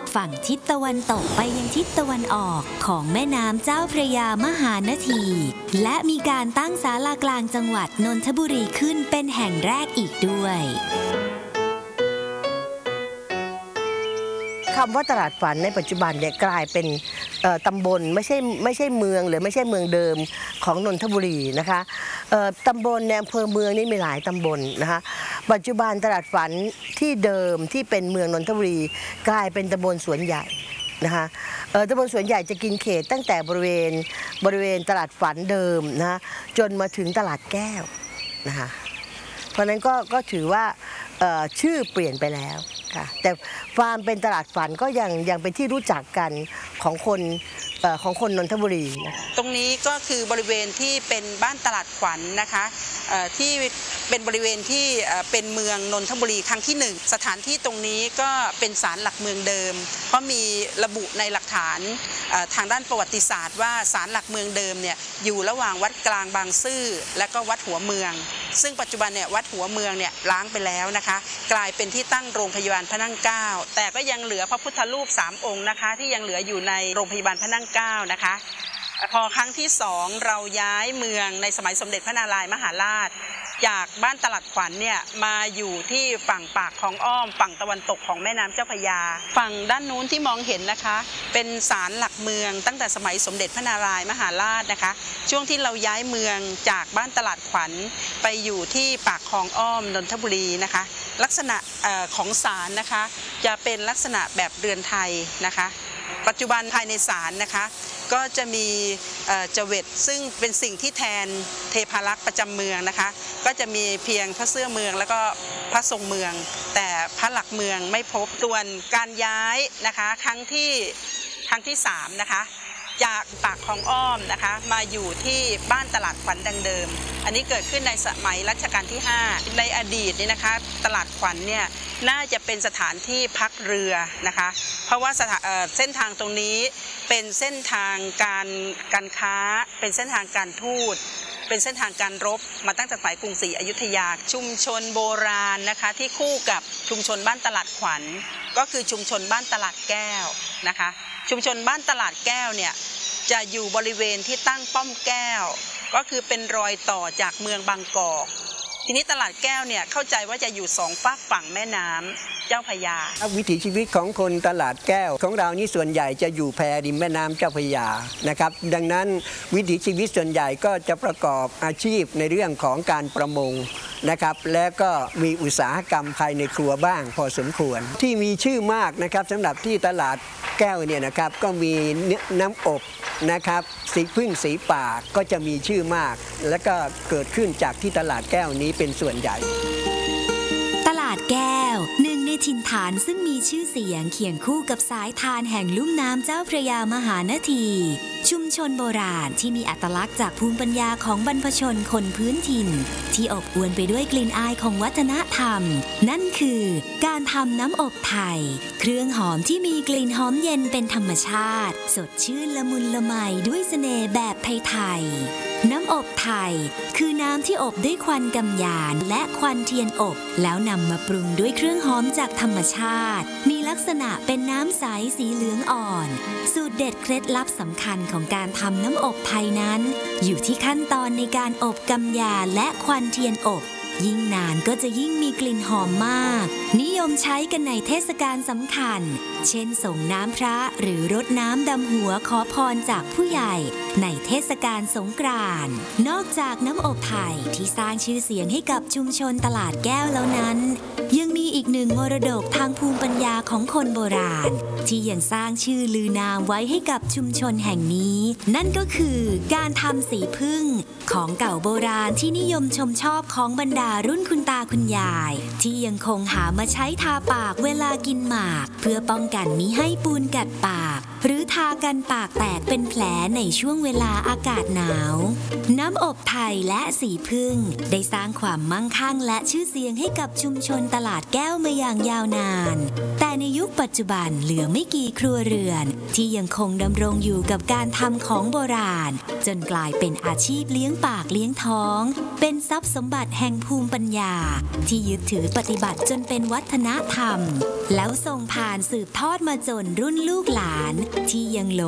ฝั่งทิศตะวันตกไปยังทิศตะวันออกของแม่น้ำเจ้าพระยามหานาทีและมีการตั้งศาลากลางจังหวัดนนทบุรีขึ้นเป็นแห่งแรกอีกด้วยคำว่าตลาดฝันในปัจจุบันเนี่ยกลายเป็นตำบลไม่ใช่เมืองหรือไม่ใช่เมืองเดิมของนนทบุรีนะคะตำบลในอำเภอเมืองนี่มีหลายตำบลนะคะปัจจุบันตลาดฝันที่เดิมที่เป็นเมืองนนทบุรีกลายเป็นตำบลสวนใหญ่นะคะตำบลสวนใหญ่จะกินเขตตั้งแต่บริเวณตลาดฝันเดิมนะจนมาถึงตลาดแก้วนะคะเพราะนั้นก็ถือว่าชื่อเปลี่ยนไปแล้วค่ะแต่ความเป็นตลาดฝันก็ยังเป็นที่รู้จักกันของคนนนทบุรีนะตรงนี้ก็คือบริเวณที่เป็นบ้านตลาดขวัญนะคะที่เป็นบริเวณที่เป็นเมืองนนทบุรีครั้งที่1สถานที่ตรงนี้ก็เป็นศาลหลักเมืองเดิมเพราะมีระบุในหลักฐานทางด้านประวัติศาสตร์ว่าศาลหลักเมืองเดิมเนี่ยอยู่ระหว่างวัดกลางบางซื่อและก็วัดหัวเมืองซึ่งปัจจุบันเนี่ยวัดหัวเมืองเนี่ยล้างไปแล้วนะคะกลายเป็นที่ตั้งโรงพยาบาลพระนั่งเกล้าแต่ก็ยังเหลือพระพุทธรูป3องค์นะคะที่ยังเหลืออยู่ในโรงพยาบาลพระนั่งเกล้านะคะพอครั้งที่2เราย้ายเมืองในสมัยสมเด็จพระนารายณ์มหาราชจากบ้านตลาดขวัญเนี่ยมาอยู่ที่ฝั่งปากคลองอ้อมฝั่งตะวันตกของแม่น้ำเจ้าพระยาฝั่งด้านนู้นที่มองเห็นนะคะเป็นศาลหลักเมืองตั้งแต่สมัยสมเด็จพระนารายณ์มหาราชนะคะช่วงที่เราย้ายเมืองจากบ้านตลาดขวัญไปอยู่ที่ปากคลองอ้อมนนทบุรีนะคะลักษณะของศาลนะคะจะเป็นลักษณะแบบเรือนไทยนะคะปัจจุบันภายในศาลนะคะก็จะมีเจวิตซึ่งเป็นสิ่งที่แทนเทพารักษ์ประจำเมืองนะคะก็จะมีเพียงพระเสื้อเมืองแล้วก็พระทรงเมืองแต่พระหลักเมืองไม่พบส่วนการย้ายนะคะครั้งที่3นะคะจากปากคลองอ้อมนะคะมาอยู่ที่บ้านตลาดขวัญดังเดิมอันนี้เกิดขึ้นในสมัยรัชกาลที่5ในอดีตนี่นะคะตลาดขวัญเนี่ยน่าจะเป็นสถานที่พักเรือนะคะเพราะว่าเส้นทางตรงนี้เป็นเส้นทางการค้าเป็นเส้นทางการทูตเป็นเส้นทางการรบมาตั้งแต่สมัยกรุงศรีอยุธยาชุมชนโบราณนะคะที่คู่กับชุมชนบ้านตลาดขวัญก็คือชุมชนบ้านตลาดแก้วนะคะชุมชนบ้านตลาดแก้วเนี่ยจะอยู่บริเวณที่ตั้งป้อมแก้วก็คือเป็นรอยต่อจากเมืองบางกอกทีนี้ตลาดแก้วเนี่ยเข้าใจว่าจะอยู่2 ฝากฝั่งแม่น้ำเจ้าพระยาวิถีชีวิตของคนตลาดแก้วของเรานี่ส่วนใหญ่จะอยู่แพริมแม่น้ำเจ้าพระยานะครับดังนั้นวิถีชีวิตส่วนใหญ่ก็จะประกอบอาชีพในเรื่องของการประมงนะครับและก็มีอุตสาหกรรมภายในครัวบ้างพอสมควรที่มีชื่อมากนะครับสำหรับที่ตลาดแก้วเนี่ยนะครับก็มีน้ำอบนะครับสีพึ่งสีป่าก็จะมีชื่อมากและก็เกิดขึ้นจากที่ตลาดแก้วนี้เป็นส่วนใหญ่ตลาดแก้วหนึ่งในถิ่นฐานซึ่งมีชื่อเสียงเคียงคู่กับสายทานแห่งลุ่มน้ำเจ้าพระยามหานาทีชุมชนโบราณที่มีอัตลักษณ์จากภูมิปัญญาของบรรพชนคนพื้นถิ่นที่อบอวลไปด้วยกลิ่นอายของวัฒนธรรมนั่นคือการทำน้ำอบไทยเครื่องหอมที่มีกลิ่นหอมเย็นเป็นธรรมชาติสดชื่นละมุนละไมด้วยเสน่ห์แบบไทยๆน้ำอบไทยคือน้ำที่อบด้วยควันกำยานและควันเทียนอบแล้วนำมาปรุงด้วยเครื่องหอมจากธรรมชาติมีลักษณะเป็นน้ำใสสีเหลืองอ่อนสูตรเด็ดเคล็ดลับสำคัญของการทำน้ำอบไทยนั้นอยู่ที่ขั้นตอนในการอบกำยานและควันเทียนอบยิ่งนานก็จะยิ่งมีกลิ่นหอมมากนิยมใช้กันในเทศกาลสำคัญเช่นส่งน้ำพระหรือรดน้ำดำหัวขอพรจากผู้ใหญ่ในเทศกาลสงกรานต์นอกจากน้ำอบไทยที่สร้างชื่อเสียงให้กับชุมชนตลาดแก้วแล้วนั้นยังมีอีกหนึ่งมรดกทางภูมิปัญญาของคนโบราณที่ยังสร้างชื่อลือนามไว้ให้กับชุมชนแห่งนี้นั่นก็คือการทำสีผึ้งของเก่าโบราณที่นิยมชมชอบของบรรดารุ่นคุณตาคุณยายที่ยังคงหามาใช้ทาปากเวลากินหมากเพื่อป้องกันมิให้ปูนกัดปากหรือทากันปากแตกเป็นแผลในช่วงเวลาอากาศหนาวน้ำอบไทยและสีผึ้งได้สร้างความมั่งคั่งและชื่อเสียงให้กับชุมชนตลาดแก้วมาอย่างยาวนานแต่ในยุคปัจจุบันเหลือไม่กี่ครัวเรือนที่ยังคงดำรงอยู่กับการทำของโบราณจนกลายเป็นอาชีพเลี้ยงปากเลี้ยงท้อง เป็นทรัพย์สมบัติแห่งภูมิปัญญา ที่ยึดถือปฏิบัติจนเป็นวัฒนธรรม แล้วส่งผ่านสืบทอดมาจนรุ่นลูกหลานที่ยังหลง